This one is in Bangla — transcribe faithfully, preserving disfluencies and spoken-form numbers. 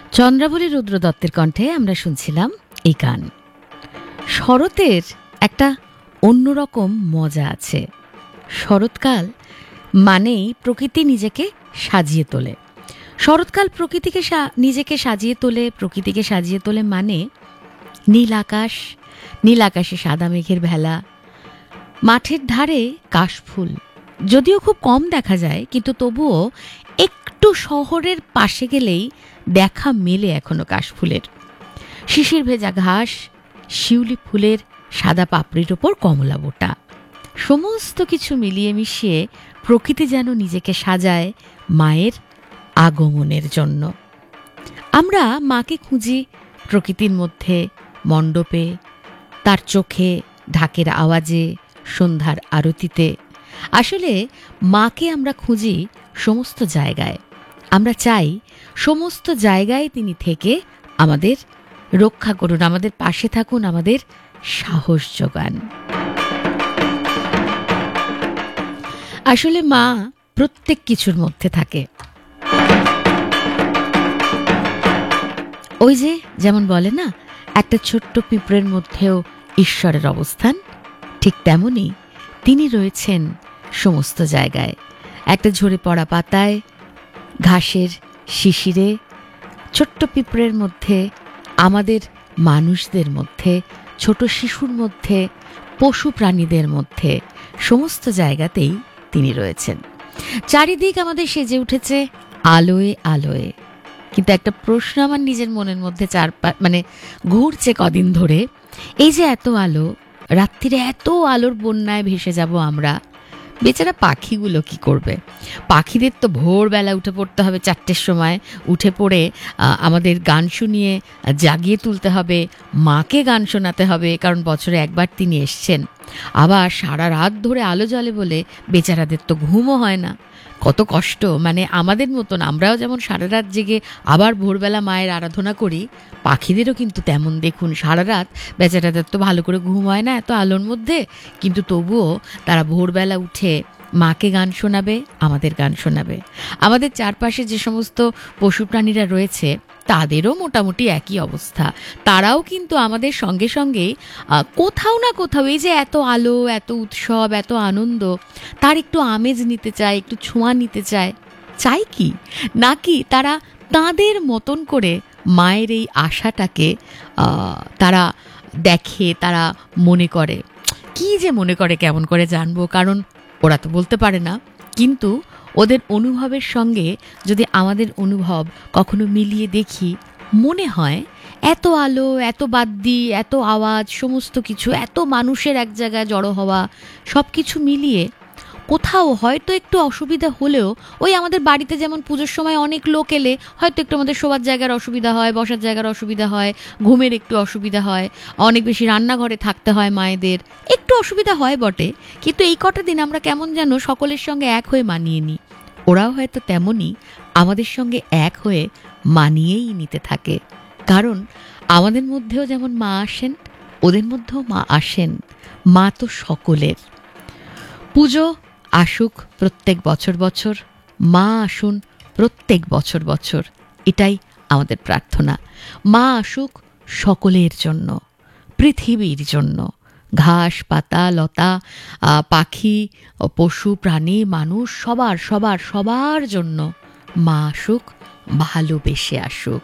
চন্দ্রাবলী রুদ্র দত্তের কণ্ঠে আমরা শুনছিলাম এই গান। শরতের একটা অন্যরকম মজা আছে। শরৎকাল মানেই প্রকৃতি নিজেকে সাজিয়ে তোলে। শরৎকাল প্রকৃতিকে নিজেকে সাজিয়ে তোলে, প্রকৃতিকে সাজিয়ে তোলে মানে নীল আকাশ, নীল আকাশে সাদা মেঘের ভেলা, মাঠের ধারে কাশফুল যদিও খুব কম দেখা যায়, কিন্তু তবুও একটু শহরের পাশে গেলেই দেখা মেলে এখনো কাশফুলের। শিশির ভেজা ঘাস, শিউলি ফুলের সাদা পাপড়ির ওপর কমলা বোটা, সমস্ত কিছু মিলিয়ে মিশিয়ে প্রকৃতি যেন নিজেকে সাজায় মায়ের আগমনের জন্য। আমরা মাকে খুঁজি প্রকৃতির মধ্যে, মণ্ডপে, তার চোখে, ঢাকের আওয়াজে, সন্ধ্যার আরতিতে। আসলে মাকে আমরা খুঁজি সমস্ত জায়গায়। আমরা চাই সমস্ত জায়গায় তিনি থেকে আমাদের রক্ষা করুন, আমাদের পাশে থাকুন, আমাদের সাহস যোগান। আসলে মা প্রত্যেক কিছুর মধ্যে থাকে। ওই যে যেমন বলে না, একটা ছোট্ট পিঁপড়ের মধ্যেও ঈশ্বরের অবস্থান, ঠিক তেমনি তিনি রয়েছেন সমস্ত জায়গায়। একটা ঝরে পড়া পাতায়, ঘাসের শিশিরে, ছোট্ট পিঁপড়ের মধ্যে, আমাদের মানুষদের মধ্যে, ছোট শিশুর মধ্যে, পশু প্রাণীদের মধ্যে, সমস্ত জায়গাতেই তিনি রয়েছেন। চারিদিক আমাদের সেজে উঠেছে আলোয় আলোয়। কিন্তু একটা প্রশ্ন আমার নিজের মনের মধ্যে চারপা মানে ঘুরছে কদিন ধরে, এই যে এত আলো, রাত্রিরে এত আলোর বন্যায় ভেসে যাব আমরা, বেচারা পাখিগুলো কি করবে? পাখিদের তো ভোরবেলা উঠে পড়তে হবে, চারটের সময় উঠে পড়ে আমাদের গান শুনিয়ে জাগিয়ে তুলতে হবে, মাকে গান শোনাতে হবে, কারণ বছরে একবার তিনি এসছেন। আবার সারা রাত ধরে আলো জ্বলে বলে বেচারাদের তো ঘুমও হয় না। কত কষ্ট! মানে আমাদের মতন আমরাও যেমন সারা রাত জেগে আবার ভোরবেলা মায়ের আরাধনা করি, পাখিদেরও কিন্তু তেমন। দেখুন, সারা রাত বেচারাদের তো ভালো করে ঘুম হয় না এত আলোর মধ্যে, কিন্তু তবুও তারা ভোরবেলা উঠে মাকে গান শোনাবে, আমাদের গান শোনাবে। আমাদের চারপাশে যে সমস্ত পশু প্রাণীরা রয়েছে তাদেরও মোটামুটি একই অবস্থা। তারাও কিন্তু আমাদের সঙ্গে সঙ্গে কোথাও না কোথাও এই যে এত আলো, এত উৎসব, এত আনন্দ, তার একটু আমেজ নিতে চায়, একটু ছোঁয়া নিতে চায়। চাই কি নাকি তারা তাদের মতন করে মায়ের এই আশাটাকে তারা দেখে, তারা মনে করে। কি যে মনে করে কেমন করে জানবো, কারণ ওরা তো বলতে পারে না। কিন্তু ওদের অনুভবের সঙ্গে যদি আমাদের অনুভব কখনো মিলিয়ে দেখি, মনে হয় এত আলো, এত বাদ্যি, এত আওয়াজ, সমস্ত কিছু, এত মানুষের এক জায়গায় জড়ো হওয়া, সব কিছু মিলিয়ে কোথাও হয়তো একটু অসুবিধা হলেও, ওই আমাদের বাড়িতে যেমন পুজোর সময় অনেক লোক এলে হয়তো একটু আমাদের শোবার জায়গার অসুবিধা হয়, বসার জায়গার অসুবিধা হয়, ঘুমের একটু অসুবিধা হয়, অনেক বেশি রান্নাঘরে থাকতে হয় মায়েদের, একটু অসুবিধা হয় বটে। কিন্তু এই কটা দিন আমরা কেমন যেন সকলের সঙ্গে এক হয়ে মানিয়ে নিই। ওরাও হয়তো তেমনই আমাদের সঙ্গে এক হয়ে মানিয়েই নিতে থাকে। কারণ আমাদের মধ্যেও যেমন মা আসেন, ওদের মধ্যেও মা আসেন। মা তো সকলের। পুজো আসুক প্রত্যেক বছর বছর, মা আসুন প্রত্যেক বছর বছর, এটাই আমাদের প্রার্থনা। মা আসুক সকলের জন্য, পৃথিবীর জন্য, ঘাস পাতা লতা, পাখি, পশু প্রাণী, মানুষ, সবার সবার সবার জন্য মা আসুক, ভালোবেসে আসুক।